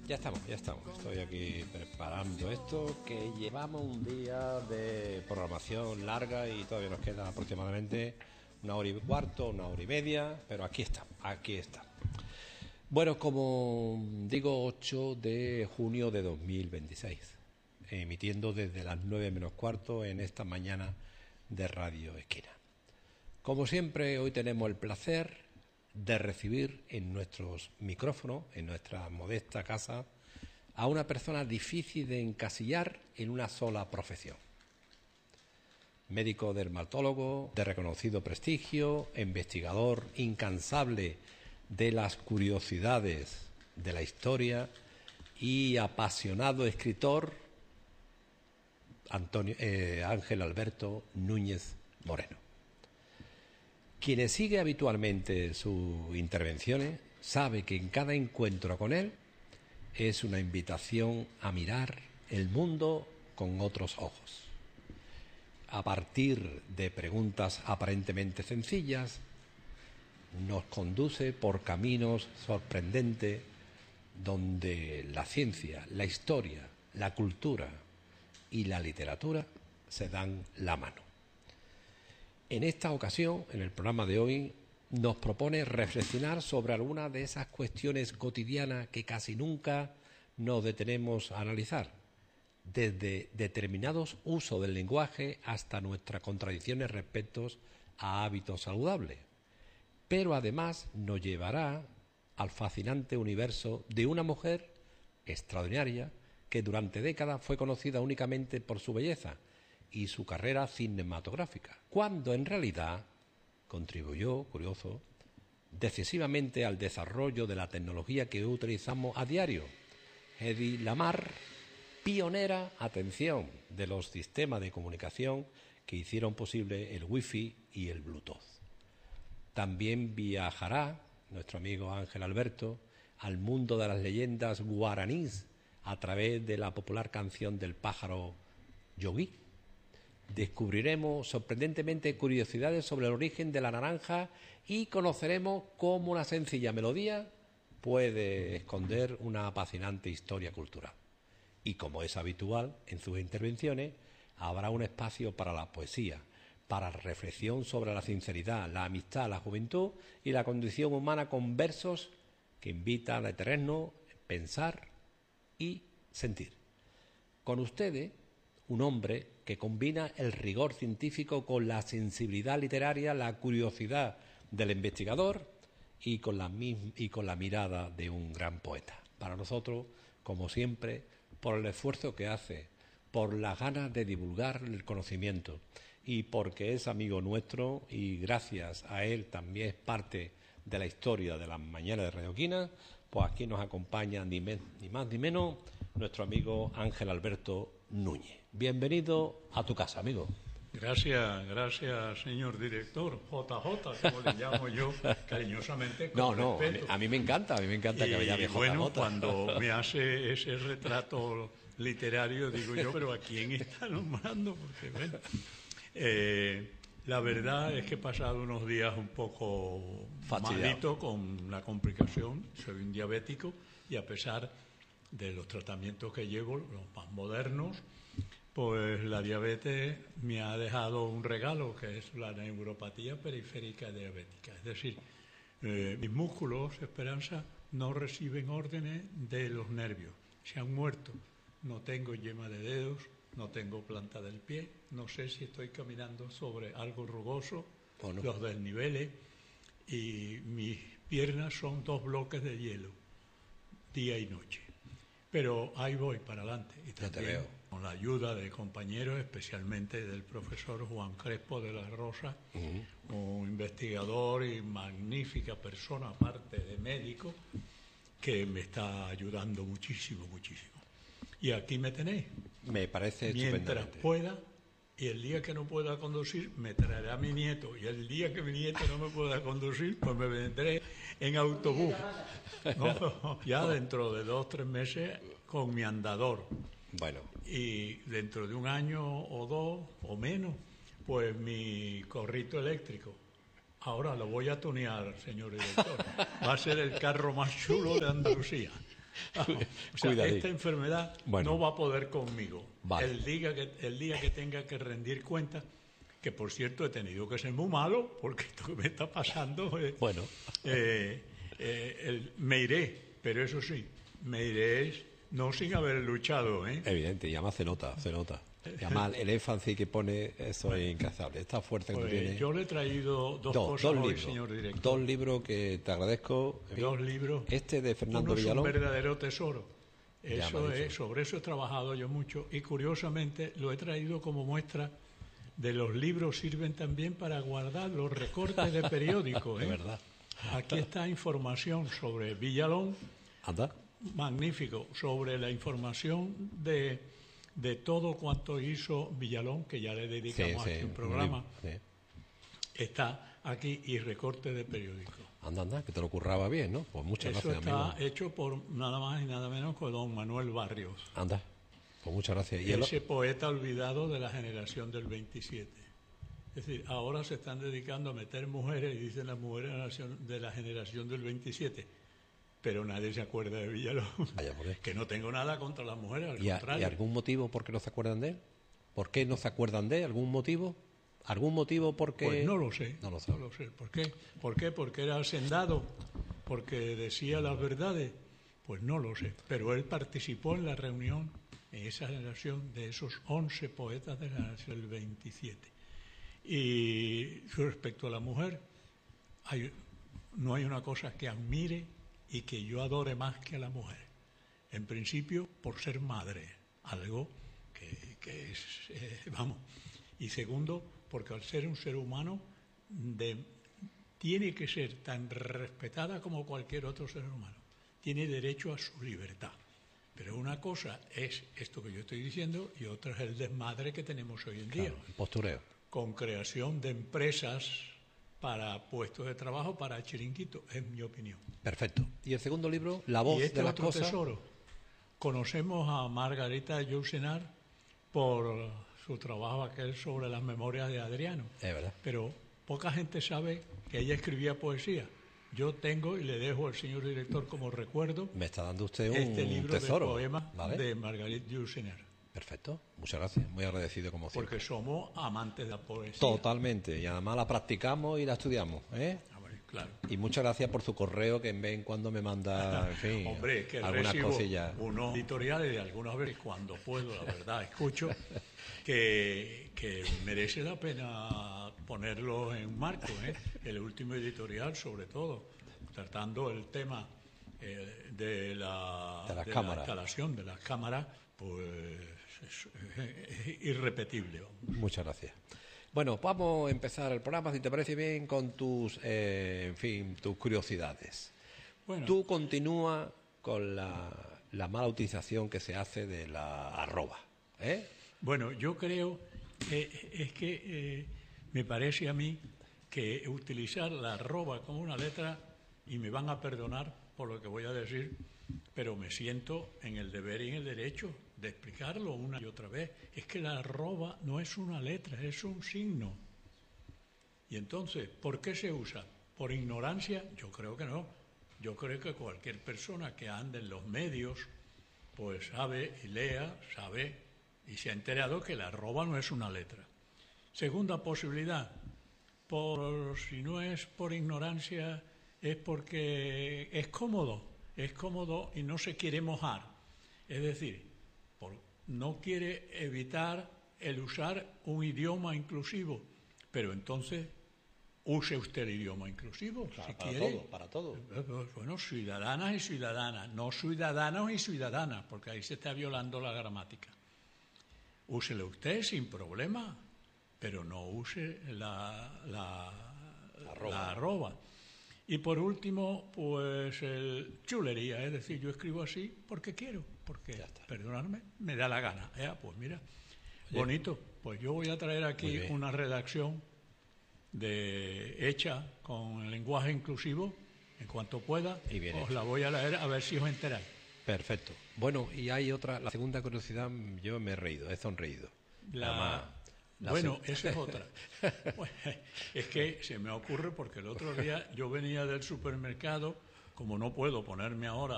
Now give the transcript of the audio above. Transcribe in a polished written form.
Ya estamos. Estoy aquí preparando esto, que llevamos un día de programación larga y todavía nos queda aproximadamente 1 hora y cuarto, 1 hora y media, pero aquí está. Bueno, como digo, 8 de junio de 2026, emitiendo desde las 9 menos cuarto en esta mañana de Radio Esquina. Como siempre, hoy tenemos el placer de recibir en nuestros micrófonos, en nuestra modesta casa, a una persona difícil de encasillar en una sola profesión. Médico dermatólogo de reconocido prestigio, investigador incansable de las curiosidades de la historia y apasionado escritor, Ángel Alberto Núñez Moreno. Quien sigue habitualmente sus intervenciones sabe que en cada encuentro con él es una invitación a mirar el mundo con otros ojos. A partir de preguntas aparentemente sencillas, nos conduce por caminos sorprendentes donde la ciencia, la historia, la cultura y la literatura se dan la mano. En esta ocasión, en el programa de hoy, nos propone reflexionar sobre algunas de esas cuestiones cotidianas que casi nunca nos detenemos a analizar, desde determinados usos del lenguaje hasta nuestras contradicciones respecto a hábitos saludables. Pero además nos llevará al fascinante universo de una mujer extraordinaria que durante décadas fue conocida únicamente por su belleza y su carrera cinematográfica, cuando en realidad contribuyó, curioso, decisivamente al desarrollo de la tecnología que utilizamos a diario. Hedy Lamarr, pionera, atención, de los sistemas de comunicación que hicieron posible el Wi-Fi y el Bluetooth. También viajará nuestro amigo Ángel Alberto al mundo de las leyendas guaraníes a través de la popular canción del pájaro Yogui. Descubriremos sorprendentemente curiosidades sobre el origen de la naranja y conoceremos cómo una sencilla melodía puede esconder una apasionante historia cultural. Y como es habitual en sus intervenciones, habrá un espacio para la poesía, para la reflexión sobre la sinceridad, la amistad, la juventud y la condición humana con versos que invitan a detenernos, pensar y sentir. Con ustedes, un hombre que combina el rigor científico con la sensibilidad literaria, la curiosidad del investigador y con la mirada de un gran poeta. Para nosotros, como siempre, por el esfuerzo que hace, por las ganas de divulgar el conocimiento y porque es amigo nuestro y gracias a él también es parte de la historia de las mañanas de Radio Esquina, pues aquí nos acompaña ni más ni menos nuestro amigo Ángel Alberto Núñez. Bienvenido a tu casa, amigo. Gracias, señor director, JJ, como le llamo yo cariñosamente. No, a mí me encanta que me llame JJ. Bueno, cuando me hace ese retrato literario, digo yo, pero ¿a quién está nombrando? Porque, bueno, la verdad es que he pasado unos días un poco malito con una complicación. Soy un diabético y a pesar de los tratamientos que llevo, los más modernos, pues la diabetes me ha dejado un regalo, que es la neuropatía periférica diabética. Es decir, mis músculos, Esperanza, no reciben órdenes de los nervios. Se han muerto. No tengo yema de dedos, no tengo planta del pie, no sé si estoy caminando sobre algo rugoso, los desniveles, y mis piernas son 2 bloques de hielo, día y noche. Pero ahí voy para adelante. Y también con la ayuda de compañeros, especialmente del profesor Juan Crespo de la Rosa, un investigador y magnífica persona, aparte de médico, que me está ayudando muchísimo. Y aquí me tenéis. Me parece mientras pueda, y el día que no pueda conducir, me traerá mi nieto. Y el día que mi nieto no me pueda conducir, pues me vendré en autobús. ¿No? Ya dentro de 2-3 meses con mi andador. Bueno. Y dentro de 1 año o 2 o menos, pues mi corrito eléctrico. Ahora lo voy a tunear, señor director. Va a ser el carro más chulo de Andalucía. O sea, Cuidadín. esta enfermedad Bueno. no va a poder conmigo. Vale. El día que tenga que rendir cuenta, que por cierto he tenido que ser muy malo, porque esto que me está pasando, Bueno, me iré, pero eso sí, me iré no sin haber luchado, ¿eh? evidente, y además se nota. Y además el énfasis que pone, eso es incalzable. Esta fuerza que tú Pues tienes. yo le he traído dos cosas hoy, libros. señor director. Dos libros que te agradezco. En fin, Dos libros. Este de Fernando Uno es un Villalón. verdadero tesoro. Ya me ha dicho. Sobre eso he trabajado yo mucho y curiosamente lo he traído como muestra de los libros. Sirven también para guardar los recortes de periódicos. De verdad. Aquí está información sobre Villalón, Anda. magnífico, sobre la información de todo cuanto hizo Villalón, que ya le dedicamos aquí un programa. Sí. Está aquí, y recorte de periódicos. Anda, que te lo curraba bien, ¿no? Pues muchas Eso gracias, está amigo. hecho por nada más y nada menos que don Manuel Barrios, Anda, pues muchas gracias. Y ese poeta olvidado de la generación del 27. Es decir, ahora se están dedicando a meter mujeres, y dicen las mujeres de la generación del 27, pero nadie se acuerda de Villalón. Vaya por ahí. Que no tengo nada contra las mujeres, al ¿Y contrario. algún motivo por qué no se acuerdan de él? ¿Por qué no se acuerdan de él? ¿Algún motivo? ¿Algún motivo porque...? Pues no lo sé. No lo sabe. No lo sé. ¿Por qué? ¿Por qué? Porque era hacendado, porque decía las verdades. Pues no lo sé. Pero él participó en la reunión, en esa generación, de esos 11 poetas de la generación del 27. Y respecto a la mujer, no hay una cosa que admire y que yo adore más que a la mujer. En principio, por ser madre, algo que es, vamos. Y segundo, porque al ser un ser humano tiene que ser tan respetada como cualquier otro ser humano. Tiene derecho a su libertad. Pero una cosa es esto que yo estoy diciendo y otra es el desmadre que tenemos hoy en día. Claro, el postureo. Con creación de empresas para puestos de trabajo, para chiringuitos, es mi opinión. Perfecto. Y el segundo libro, La voz Y este de las otro cosas. tesoro. Conocemos a Margarita Yourcenar por su trabajo aquel sobre las memorias de Adriano. Es verdad. Pero poca gente sabe que ella escribía poesía. Yo tengo, y le dejo al señor director como recuerdo, Me está dando usted un este libro tesoro. de poemas ¿Vale? de Margarita Yourcenar. Perfecto. Muchas gracias. Muy agradecido como siempre. Porque somos amantes de la poesía. Totalmente. Y además la practicamos y la estudiamos, ¿eh? Ah, bueno, claro. Y muchas gracias por su correo, que en vez en cuando me manda, en fin, Hombre, es que algunas recibo cosillas. unos editoriales de algunas veces, cuando puedo, la verdad, escucho, que merece la pena ponerlos en marco, ¿eh? El último editorial, sobre todo, tratando el tema de la instalación de las cámaras, pues es irrepetible. Muchas gracias. Bueno, vamos a empezar el programa, si te parece bien, con tus, en fin, tus curiosidades. Bueno, Tú continúa con la mala utilización que se hace de la arroba, ¿eh? Bueno, yo creo que me parece a mí que utilizar la arroba como una letra, y me van a perdonar por lo que voy a decir, pero me siento en el deber y en el derecho de explicarlo una y otra vez. Es que la arroba no es una letra, es un signo. Y entonces, ¿por qué se usa? ¿Por ignorancia? Yo creo que no. Yo creo que cualquier persona que ande en los medios, pues sabe y lea, sabe y se ha enterado que la arroba no es una letra. Segunda posibilidad, si no es por ignorancia, es porque es cómodo y no se quiere mojar. Es decir, no quiere evitar el usar un idioma inclusivo, pero entonces use usted el idioma inclusivo, si quiere. Para todo. Bueno, ciudadanas y ciudadanas, no ciudadanos y ciudadanas, porque ahí se está violando la gramática. Úselo usted sin problema, pero no use la arroba. Y por último, pues el chulería, es decir, yo escribo así porque quiero, porque, perdonadme, me da la gana. Pues mira, bonito. Pues yo voy a traer aquí una redacción hecha con el lenguaje inclusivo, en cuanto pueda, os la voy a leer a ver si os enteráis. Perfecto. Bueno, y hay otra, la segunda curiosidad, yo me he reído, he sonreído. Bueno, esa es otra. Pues, es que se me ocurre porque el otro día yo venía del supermercado, como no puedo ponerme ahora